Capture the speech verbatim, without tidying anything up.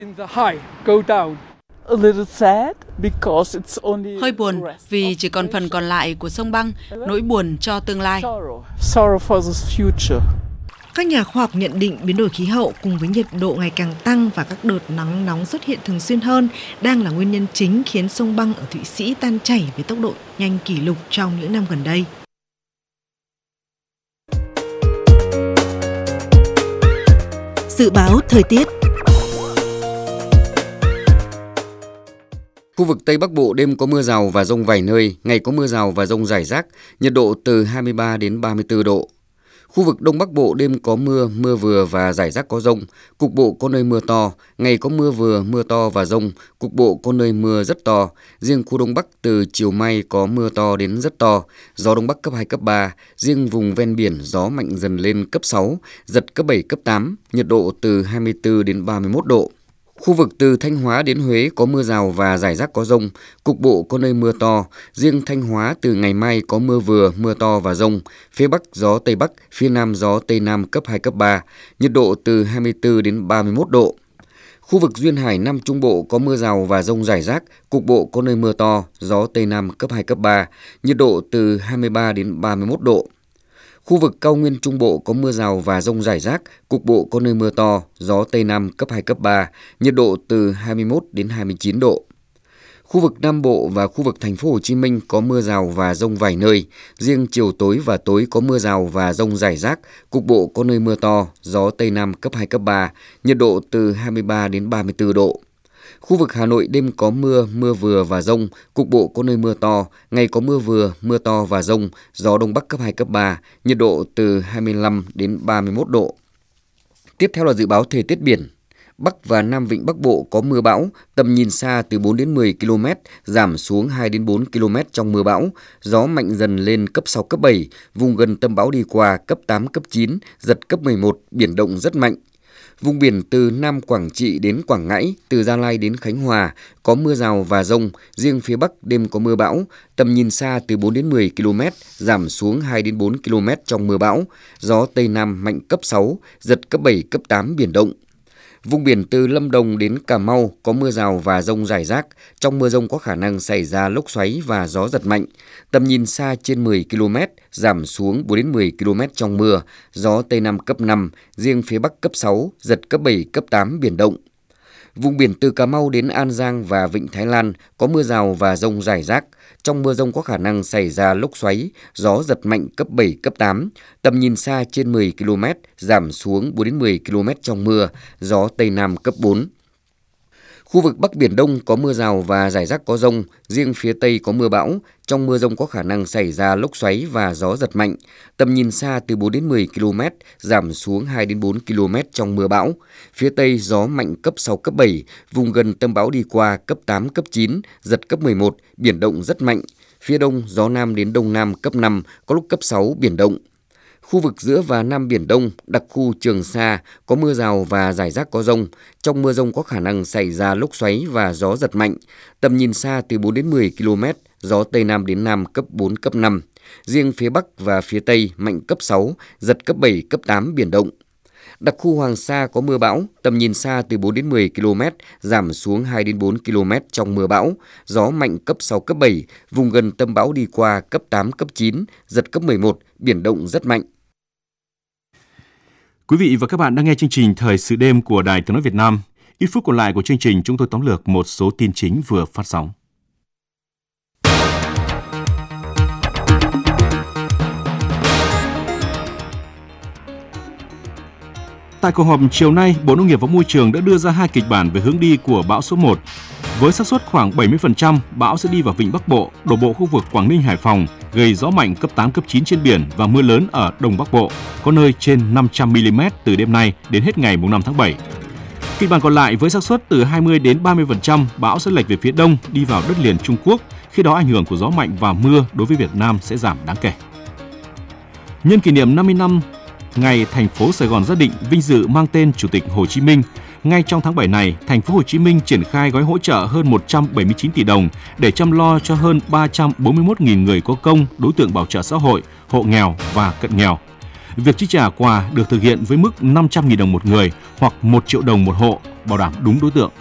Hơi buồn vì chỉ còn phần còn lại của sông băng, nỗi buồn cho tương lai. Các nhà khoa học nhận định biến đổi khí hậu cùng với nhiệt độ ngày càng tăng và các đợt nắng nóng xuất hiện thường xuyên hơn đang là nguyên nhân chính khiến sông băng ở Thụy Sĩ tan chảy với tốc độ nhanh kỷ lục trong những năm gần đây. Dự báo thời tiết. Khu vực Tây Bắc Bộ đêm có mưa rào và dông vài nơi, ngày có mưa rào và dông rải rác, nhiệt độ từ hai mươi ba đến ba mươi tư độ. Khu vực Đông Bắc Bộ đêm có mưa, mưa vừa và rải rác có dông, cục bộ có nơi mưa to, ngày có mưa vừa, mưa to và dông, cục bộ có nơi mưa rất to. Riêng khu Đông Bắc từ chiều mai có mưa to đến rất to, gió Đông Bắc cấp hai, cấp ba, riêng vùng ven biển gió mạnh dần lên cấp sáu, giật cấp bảy, cấp tám, nhiệt độ từ hai mươi tư đến ba mươi mốt độ. Khu vực từ Thanh Hóa đến Huế có mưa rào và rải rác có dông, cục bộ có nơi mưa to. Riêng Thanh Hóa từ ngày mai có mưa vừa, mưa to và dông. Phía Bắc gió Tây Bắc, phía Nam gió Tây Nam cấp hai, cấp ba, nhiệt độ từ hai mươi tư đến ba mươi mốt độ. Khu vực Duyên Hải Nam Trung Bộ có mưa rào và dông rải rác, cục bộ có nơi mưa to, gió Tây Nam cấp hai, cấp ba, nhiệt độ từ hai mươi ba đến ba mươi mốt độ. Khu vực Cao Nguyên Trung Bộ có mưa rào và dông rải rác, cục bộ có nơi mưa to, gió Tây Nam cấp hai, cấp ba, nhiệt độ từ hai mươi mốt đến hai mươi chín độ. Khu vực Nam Bộ và khu vực thành phố Hồ Chí Minh có mưa rào và dông vài nơi, riêng chiều tối và tối có mưa rào và dông rải rác, cục bộ có nơi mưa to, gió Tây Nam cấp hai, cấp ba, nhiệt độ từ hai mươi ba đến ba mươi tư độ. Khu vực Hà Nội đêm có mưa, mưa vừa và dông, cục bộ có nơi mưa to, ngày có mưa vừa, mưa to và dông, gió Đông Bắc cấp hai, cấp ba, nhiệt độ từ hai mươi lăm đến ba mươi mốt độ. Tiếp theo là dự báo thời tiết biển. Bắc và Nam Vịnh Bắc Bộ có mưa bão, tầm nhìn xa từ bốn đến mười ki lô mét, giảm xuống hai đến bốn ki lô mét trong mưa bão, gió mạnh dần lên cấp sáu, cấp bảy, vùng gần tâm bão đi qua cấp tám, cấp chín, giật cấp mười một, biển động rất mạnh. Vùng biển từ Nam Quảng Trị đến Quảng Ngãi, từ Gia Lai đến Khánh Hòa có mưa rào và dông, riêng phía Bắc đêm có mưa bão, tầm nhìn xa từ bốn đến mười ki lô mét, giảm xuống hai đến bốn ki lô mét trong mưa bão, gió Tây Nam mạnh cấp sáu, giật cấp bảy, cấp tám, biển động. Vùng biển từ Lâm Đồng đến Cà Mau có mưa rào và dông rải rác, trong mưa dông có khả năng xảy ra lốc xoáy và gió giật mạnh, tầm nhìn xa trên mười ki lô mét, giảm xuống bốn đến mười ki lô mét trong mưa, gió Tây Nam cấp năm, riêng phía Bắc cấp sáu, giật cấp bảy, cấp tám, biển động. Vùng biển từ Cà Mau đến An Giang và Vịnh Thái Lan có mưa rào và dông rải rác, trong mưa dông có khả năng xảy ra lốc xoáy, gió giật mạnh cấp bảy, cấp tám, tầm nhìn xa trên mười ki lô mét, giảm xuống bốn đến mười ki lô mét trong mưa, gió Tây Nam cấp bốn. Khu vực Bắc Biển Đông có mưa rào và rải rác có dông, riêng phía Tây có mưa bão, trong mưa dông có khả năng xảy ra lốc xoáy và gió giật mạnh, tầm nhìn xa từ bốn đến mười ki lô mét, giảm xuống hai đến bốn ki lô mét trong mưa bão. Phía Tây gió mạnh cấp sáu, cấp bảy, vùng gần tâm bão đi qua cấp tám, cấp chín, giật cấp mười một, biển động rất mạnh. Phía Đông gió Nam đến Đông Nam cấp năm, có lúc cấp sáu, biển động. Khu vực giữa và Nam Biển Đông, đặc khu Trường Sa, có mưa rào và rải rác có dông. Trong mưa dông có khả năng xảy ra lốc xoáy và gió giật mạnh. Tầm nhìn xa từ bốn đến mười ki lô mét, gió Tây Nam đến Nam cấp bốn, cấp năm. Riêng phía Bắc và phía Tây mạnh cấp sáu, giật cấp bảy, cấp tám, biển động. Đặc khu Hoàng Sa có mưa bão, tầm nhìn xa từ bốn đến mười ki lô mét, giảm xuống hai đến bốn ki lô mét trong mưa bão, gió mạnh cấp sáu, cấp bảy, vùng gần tâm bão đi qua cấp tám, cấp chín, giật cấp mười một, biển động rất mạnh. Quý vị và các bạn đang nghe chương trình Thời sự đêm của Đài Tiếng nói Việt Nam. Ít phút còn lại của chương trình, chúng tôi tóm lược một số tin chính vừa phát sóng. Tại cuộc họp chiều nay, Bộ Nông nghiệp và Môi trường đã đưa ra hai kịch bản về hướng đi của bão số một. Với xác suất khoảng bảy mươi phần trăm, bão sẽ đi vào vịnh Bắc Bộ, đổ bộ khu vực Quảng Ninh, Hải Phòng, gây gió mạnh cấp tám, cấp chín trên biển và mưa lớn ở Đông Bắc Bộ, có nơi trên năm trăm mi li mét từ đêm nay đến hết ngày năm tháng bảy. Kịch bản còn lại với xác suất từ hai mươi đến ba mươi phần trăm, bão sẽ lệch về phía đông, đi vào đất liền Trung Quốc, khi đó ảnh hưởng của gió mạnh và mưa đối với Việt Nam sẽ giảm đáng kể. Nhân kỷ niệm năm mươi năm ngày thành phố Sài Gòn ra định vinh dự mang tên Chủ tịch Hồ Chí Minh, ngay trong tháng bảy này, thành phố Hồ Chí Minh triển khai gói hỗ trợ hơn một trăm bảy mươi chín tỷ đồng để chăm lo cho hơn ba trăm bốn mươi mốt nghìn người có công, đối tượng bảo trợ xã hội, hộ nghèo và cận nghèo. Việc chi trả quà được thực hiện với mức năm trăm nghìn đồng một người hoặc một triệu đồng một hộ bảo đảm đúng đối tượng.